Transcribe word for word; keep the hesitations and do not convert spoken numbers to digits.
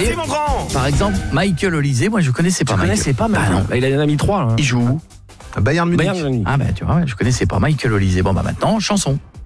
Merci mon grand. Par exemple, Michael Olysée, moi je connaissais pas. Je Michael. connaissais pas, mais Bah non. il en a mis trois. Hein. Il joue où? Bayern Munich. Bayern Munich. Ah bah tu vois, je connaissais pas Michael Olysée. Bon bah maintenant, chanson.